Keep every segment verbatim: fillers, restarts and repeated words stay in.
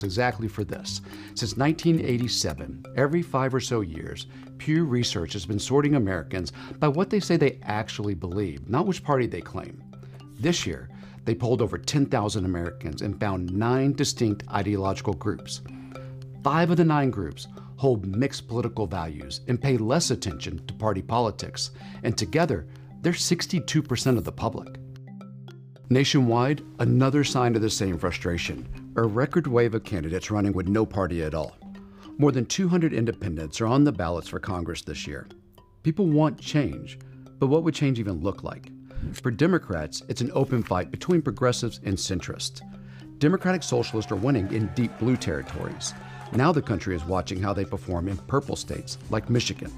exactly for this. Since nineteen eighty-seven, every five or so years, Pew Research has been sorting Americans by what they say they actually believe, not which party they claim. This year, they polled over ten thousand Americans and found nine distinct ideological groups. Five of the nine groups hold mixed political values and pay less attention to party politics, and together, they're sixty-two percent of the public. Nationwide, another sign of the same frustration, a record wave of candidates running with no party at all. More than two hundred independents are on the ballots for Congress this year. People want change, but what would change even look like? For Democrats, it's an open fight between progressives and centrists. Democratic socialists are winning in deep blue territories. Now the country is watching how they perform in purple states like Michigan.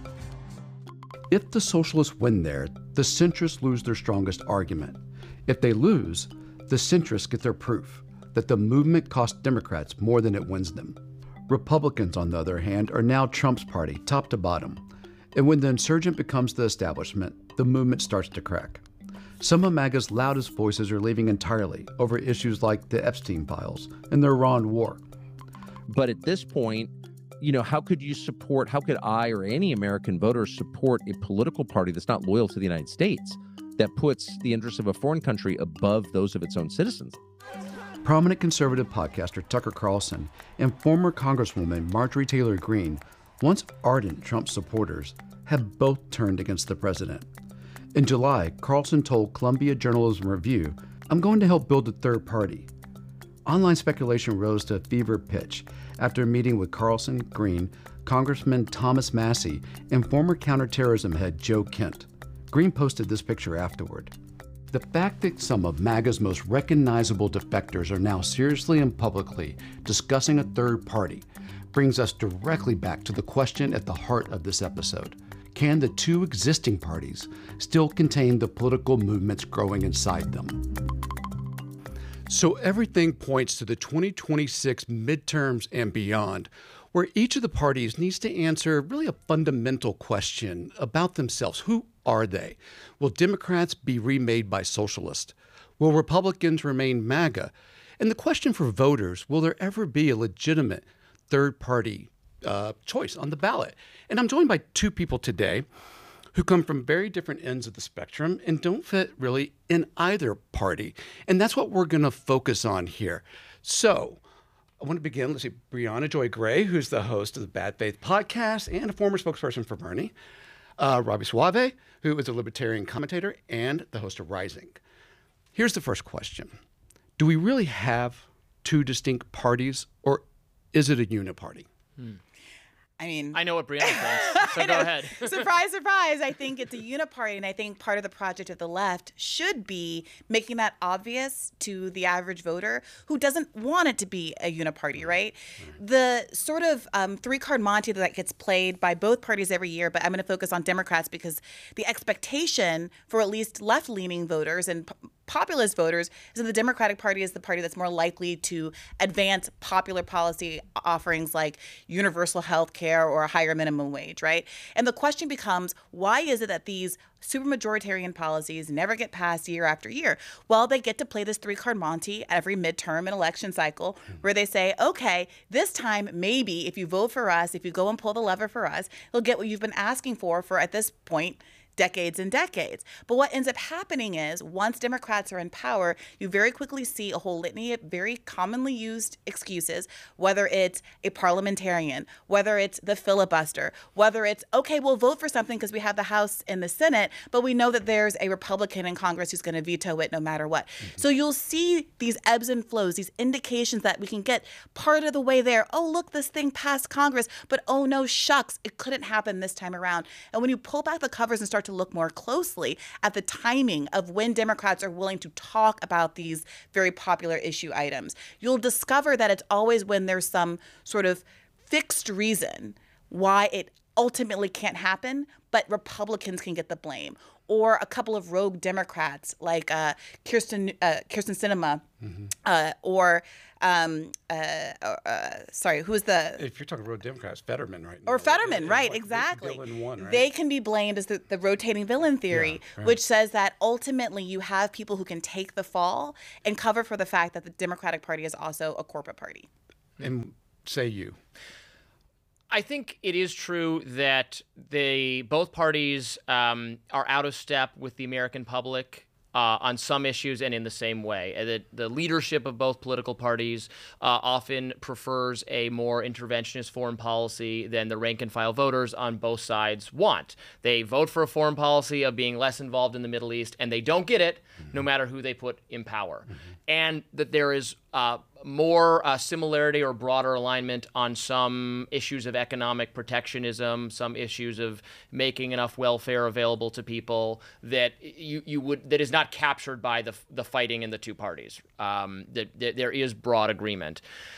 If the socialists win there, the centrists lose their strongest argument. If they lose, the centrists get their proof that the movement costs Democrats more than it wins them. Republicans, on the other hand, are now Trump's party, top to bottom. And when the insurgent becomes the establishment, the movement starts to crack. Some of MAGA's loudest voices are leaving entirely over issues like the Epstein files and the Iran war. But at this point, you know, how could you support, how could I or any American voter support a political party that's not loyal to the United States, that puts the interests of a foreign country above those of its own citizens? Prominent conservative podcaster Tucker Carlson and former Congresswoman Marjorie Taylor Greene, once ardent Trump supporters, have both turned against the president. In July, Carlson told Columbia Journalism Review, "I'm going to help build a third party." Online speculation rose to a fever pitch after a meeting with Carlson, Greene, Congressman Thomas Massie, and former counterterrorism head Joe Kent. Greene posted this picture afterward. The fact that some of MAGA's most recognizable defectors are now seriously and publicly discussing a third party brings us directly back to the question at the heart of this episode. Can the two existing parties still contain the political movements growing inside them? So everything points to the twenty twenty-six midterms and beyond, where each of the parties needs to answer really a fundamental question about themselves. Who are they? Will Democrats be remade by socialists? Will Republicans remain MAGA? And the question for voters, will there ever be a legitimate third party uh, choice on the ballot? And I'm joined by two people today who come from very different ends of the spectrum and don't fit really in either party. And that's what we're going to focus on here. So I want to begin, let's see, Briahna Joy Gray, who's the host of the Bad Faith podcast and a former spokesperson for Bernie. Uh, Robby Soave, who is a libertarian commentator and the host of Rising. Here's the first question. Do we really have two distinct parties, or is it a uniparty? Hmm. I mean, I know what Briahna thinks, so go ahead. Surprise, surprise. I think it's a uniparty, and I think part of the project of the left should be making that obvious to the average voter who doesn't want it to be a uniparty, right? The sort of um, three-card Monte that gets played by both parties every year, but I'm going to focus on Democrats because the expectation for at least left-leaning voters and p- populist voters is that the Democratic Party is the party that's more likely to advance popular policy offerings like universal health care or a higher minimum wage, right? And the question becomes, why is it that these supermajoritarian policies never get passed year after year? Well, they get to play this three-card Monte every midterm and election cycle where they say, okay, this time maybe if you vote for us, if you go and pull the lever for us, you'll get what you've been asking for for, at this point, decades and decades. But what ends up happening is once Democrats are in power, you very quickly see a whole litany of very commonly used excuses, whether it's a parliamentarian, whether it's the filibuster, whether it's, okay, we'll vote for something because we have the House and the Senate, but we know that there's a Republican in Congress who's going to veto it no matter what. Mm-hmm. So you'll see these ebbs and flows, these indications that we can get part of the way there. Oh, look, this thing passed Congress, but oh no, shucks, it couldn't happen this time around. And when you pull back the covers and start to look more closely at the timing of when Democrats are willing to talk about these very popular issue items, you'll discover that it's always when there's some sort of fixed reason why it ultimately can't happen, but Republicans can get the blame. Or a couple of rogue Democrats like uh, Kirsten uh, Kirsten Sinema, mm-hmm. uh, or um, uh, uh, sorry, who's the? If you're talking rogue Democrats, Fetterman, right? Now. Or Fetterman, it, right? like Exactly. One, right? They can be blamed as the, the rotating villain theory, yeah, right. Which says that ultimately you have people who can take the fall and cover for the fact that the Democratic Party is also a corporate party. And say you. I think it is true that they both parties um, are out of step with the American public uh, on some issues and in the same way. Uh, The, the leadership of both political parties uh, often prefers a more interventionist foreign policy than the rank and file voters on both sides want. They vote for a foreign policy of being less involved in the Middle East, and they don't get it no matter who they put in power. And that there is uh, more uh, similarity or broader alignment on some issues of economic protectionism, some issues of making enough welfare available to people that you, you would that is not captured by the the fighting in the two parties. Um, that, that there is broad agreement.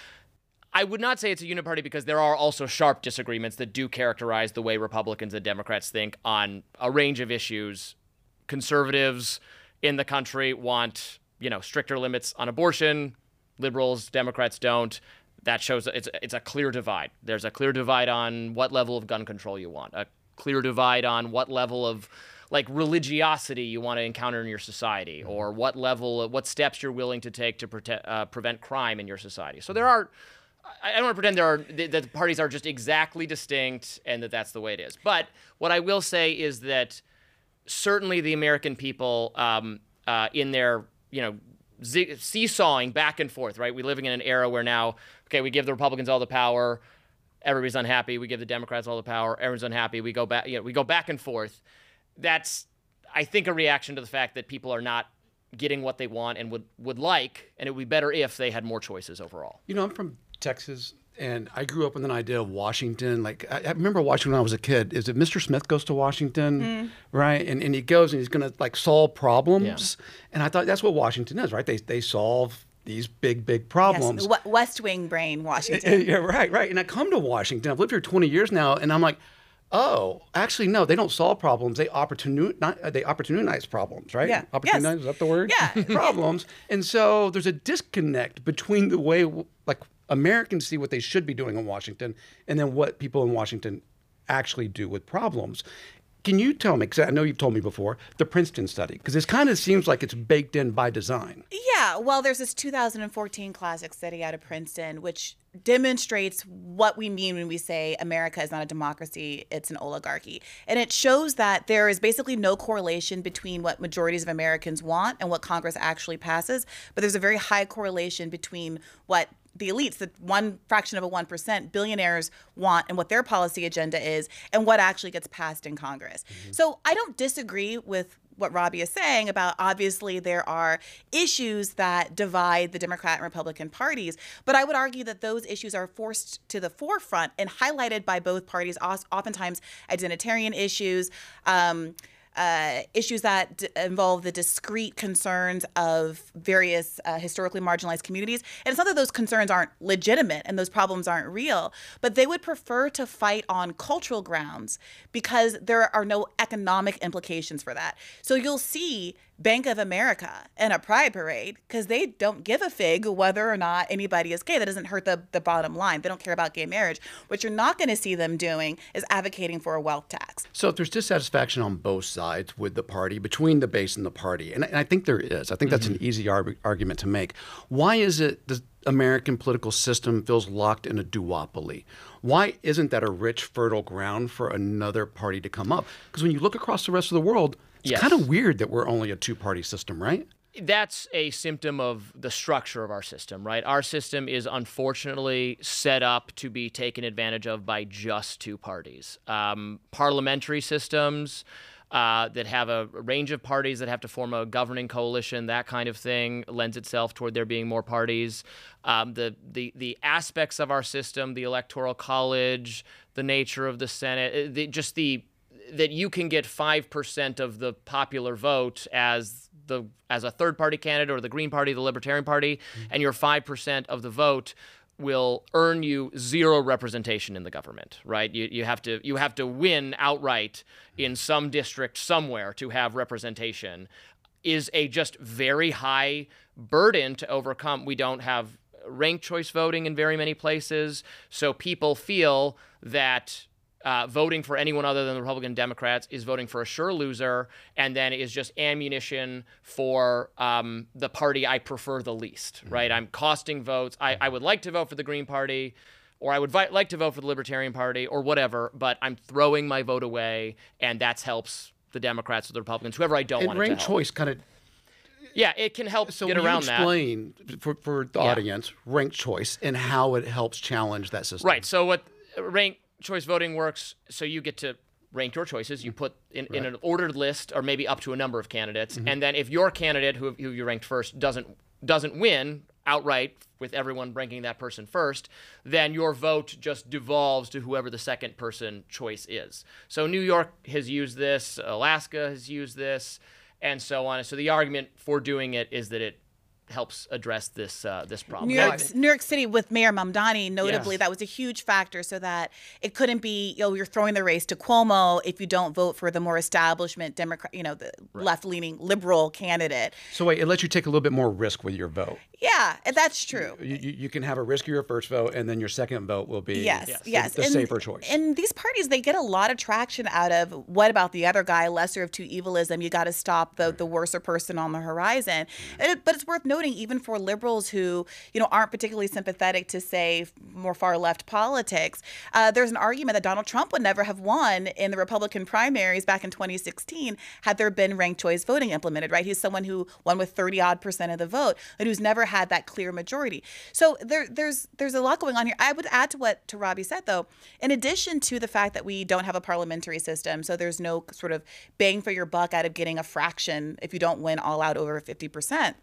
I would not say it's a uniparty because there are also sharp disagreements that do characterize the way Republicans and Democrats think on a range of issues. Conservatives in the country want, you know, stricter limits on abortion. Liberals, Democrats don't. That shows it's it's a clear divide. There's a clear divide on what level of gun control you want. A clear divide on what level of like religiosity you want to encounter in your society, or what level, what steps you're willing to take to protect, uh, prevent crime in your society. So there are. I don't want to pretend there are that the parties are just exactly distinct and that that's the way it is. But what I will say is that certainly the American people, um, uh, in their you know. seesawing back and forth, right? We're living in an era where now, okay, we give the Republicans all the power, everybody's unhappy. We give the Democrats all the power, everyone's unhappy. We go back, you know, we go back and forth. That's, I think, a reaction to the fact that people are not getting what they want and would would like, and it would be better if they had more choices overall. You know, I'm from Texas, and I grew up with an idea of Washington. Like, I, I remember watching when I was a kid. Is it Mister Smith goes to Washington, mm. right? And and he goes and he's going to like solve problems. Yeah. And I thought that's what Washington is, right? They they solve these big big problems. Yes, West Wing brain, Washington. Yeah, right, right. And I come to Washington. I've lived here twenty years now, and I'm like, oh, actually, no, they don't solve problems. They opportuni- they opportunize problems, right? Yeah. Opportunize, yes. is that the word? Yeah. Problems. And so there's a disconnect between the way, like, Americans see what they should be doing in Washington and then what people in Washington actually do with problems. Can you tell me, because I know you've told me before, the Princeton study, because this kind of seems like it's baked in by design. Yeah, well, there's this two thousand fourteen classic study out of Princeton, which demonstrates what we mean when we say America is not a democracy, it's an oligarchy. And it shows that there is basically no correlation between what majorities of Americans want and what Congress actually passes, but there's a very high correlation between what the elites, the one fraction of a one percent, billionaires want and what their policy agenda is and what actually gets passed in Congress. Mm-hmm. So I don't disagree with what Robbie is saying about obviously there are issues that divide the Democrat and Republican parties, but I would argue that those issues are forced to the forefront and highlighted by both parties, oftentimes identitarian issues, um, Uh, issues that d- involve the discrete concerns of various uh, historically marginalized communities. And it's not that those concerns aren't legitimate and those problems aren't real, but they would prefer to fight on cultural grounds because there are no economic implications for that. So you'll see Bank of America in a pride parade because they don't give a fig whether or not anybody is gay. That doesn't hurt the, the bottom line. They don't care about gay marriage. What you're not going to see them doing is advocating for a wealth tax. So if there's dissatisfaction on both sides with the party, between the base and the party, and, and I think there is, I think that's mm-hmm. an easy ar- argument to make. Why is it the American political system feels locked in a duopoly? Why isn't that a rich, fertile ground for another party to come up? Because when you look across the rest of the world, it's yes. kind of weird that we're only a two-party system, right? That's a symptom of the structure of our system, right? Our system is unfortunately set up to be taken advantage of by just two parties. Um, parliamentary systems uh, that have a range of parties that have to form a governing coalition, that kind of thing, lends itself toward there being more parties. Um, the, the, the aspects of our system, the Electoral College, the nature of the Senate, the, just the that you can get five percent of the popular vote as the as a third-party candidate or the Green Party, the Libertarian Party, mm-hmm. and your five percent of the vote will earn you zero representation in the government, right? You you have to you have to win outright in some district somewhere to have representation is a just very high burden to overcome. We don't have ranked choice voting in very many places, so people feel that uh, voting for anyone other than the Republican Democrats is voting for a sure loser, and then is just ammunition for um, the party I prefer the least, mm-hmm. right? I'm costing votes. I, I would like to vote for the Green Party, or I would vi- like to vote for the Libertarian Party, or whatever, but I'm throwing my vote away, and that helps the Democrats or the Republicans, whoever I don't and want it to help. ranked choice kind of. Yeah, it can help so get will around you that. explain for, for the Yeah. audience ranked choice and how it helps challenge that system. Right. So what ranked choice voting works, so you get to rank your choices. You put in, Right. in an ordered list, or maybe up to a number of candidates, Mm-hmm. and then if your candidate, who, who you ranked first, doesn't doesn't win outright with everyone ranking that person first, then your vote just devolves to whoever the second person choice is. So New York has used this, Alaska has used this, and so on. So the argument for doing it is that it helps address this uh, this problem. New Now, York, New York City with Mayor Mamdani, notably, Yes. that was a huge factor, so that it couldn't be, you know, you're throwing the race to Cuomo if you don't vote for the more establishment Democrat, you know, the left-leaning liberal candidate. So wait, it lets you take a little bit more risk with your vote. Yeah, that's true. You, you, you can have a riskier first vote, and then your second vote will be Yes, Yes. yes. the, the and, safer choice. And these parties, they get a lot of traction out of what about the other guy, lesser of two evilism. You got to stop the, the worser person on the horizon. And it, but it's worth noting, even for liberals who, you know, aren't particularly sympathetic to, say, more far left politics, uh, there's an argument that Donald Trump would never have won in the Republican primaries back in twenty sixteen had there been ranked choice voting implemented, right? He's someone who won with thirty odd percent of the vote, but who's never had that clear majority. So there, there's there's a lot going on here. I would add to what to Robbie said, though, in addition to the fact that we don't have a parliamentary system, so there's no sort of bang for your buck out of getting a fraction if you don't win all out over fifty percent,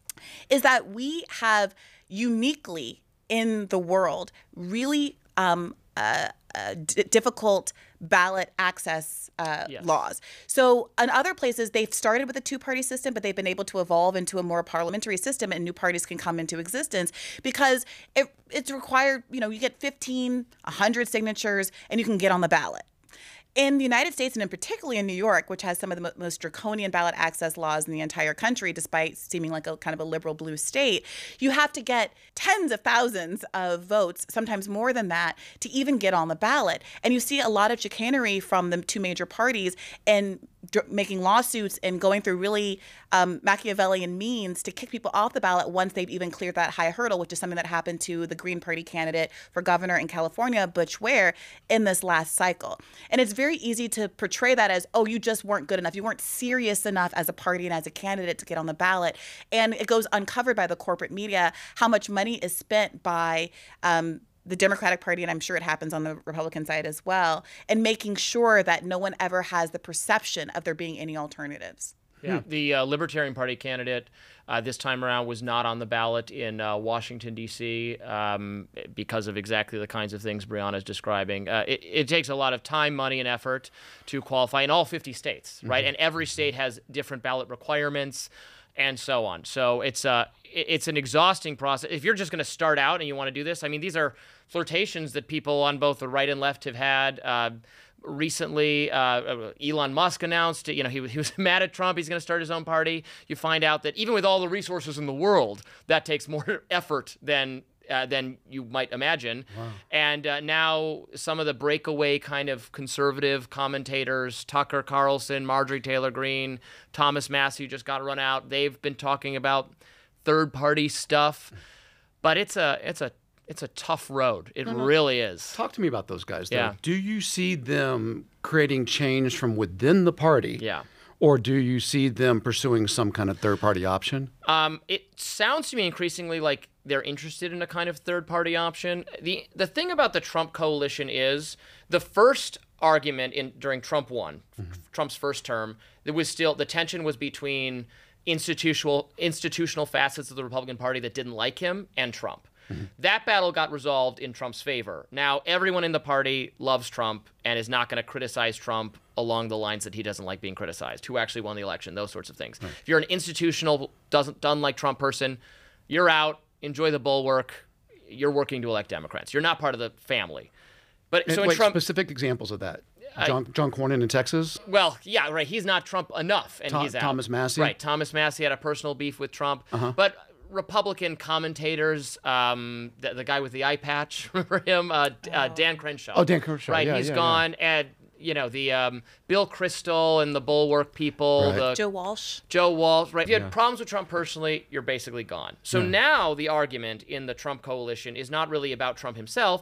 is that we have uniquely in the world really um, uh, uh, d- difficult ballot access uh, Yes. laws. So in other places, they've started with a two-party system, but they've been able to evolve into a more parliamentary system, and new parties can come into existence because it, it's required, you know, you get fifteen, one hundred signatures, and you can get on the ballot. In the United States, and in particularly in New York, which has some of the mo- most draconian ballot access laws in the entire country, despite seeming like a kind of a liberal blue state, you have to get tens of thousands of votes, sometimes more than that, to even get on the ballot. And you see a lot of chicanery from the two major parties and dr- making lawsuits and going through really um, Machiavellian means to kick people off the ballot once they've even cleared that high hurdle, which is something that happened to the Green Party candidate for governor in California, Butch Ware, in this last cycle. And it's very easy to portray that as, oh, you just weren't good enough. You weren't serious enough as a party and as a candidate to get on the ballot. And it goes uncovered by the corporate media how much money is spent by um, the Democratic Party, and I'm sure it happens on the Republican side as well, and making sure that no one ever has the perception of there being any alternatives. Yeah, the uh, Libertarian Party candidate uh, this time around was not on the ballot in uh, Washington, D C um, because of exactly the kinds of things Brianna is describing. Uh, it, it takes a lot of time, money, and effort to qualify in all fifty states, right? Mm-hmm. And every state has different ballot requirements and so on. So it's uh, it's an exhausting process. If you're just going to start out and you want to do this, I mean, these are flirtations that people on both the right and left have had. Uh, Recently, uh, Elon Musk announced, you know, he, he was mad at Trump. He's going to start his own party. You find out that even with all the resources in the world, that takes more effort than uh, than you might imagine. Wow. And uh, now some of the breakaway kind of conservative commentators, Tucker Carlson, Marjorie Taylor Greene, Thomas Massie, just got run out. They've been talking about third-party stuff, but it's a it's a It's a tough road. It no, no. really is. Talk to me about those guys, though. Yeah. Do you see them creating change from within the party? Yeah. Or do you see them pursuing some kind of third-party option? Um, it sounds to me increasingly like they're interested in a kind of third-party option. The the thing about the Trump coalition is the first argument in during Trump one, mm-hmm. Trump's first term, there was still the tension was between institutional institutional facets of the Republican Party that didn't like him and Trump. Mm-hmm. That battle got resolved in Trump's favor. Now, everyone in the party loves Trump and is not going to criticize Trump along the lines that he doesn't like being criticized, who actually won the election, those sorts of things. Right. If you're an institutional, doesn't done like Trump person, you're out, enjoy the bulwark, you're working to elect Democrats. You're not part of the family. But and so in wait, Trump, specific examples of that. John, John Cornyn in Texas? Well, yeah, right. He's not Trump enough, and Tom, he's out. Thomas Massie? Right. Thomas Massie had a personal beef with Trump. Uh-huh. But Republican commentators, um, the, the guy with the eye patch, remember him? Uh, D- uh, Dan Crenshaw. Oh, Dan Crenshaw. Right, yeah, he's yeah, gone. And, you know, the um, Bill Kristol and the Bulwark people, Right. the Joe Walsh. Joe Walsh, right? If you had Yeah. problems with Trump personally, you're basically gone. So Yeah. now the argument in the Trump coalition is not really about Trump himself.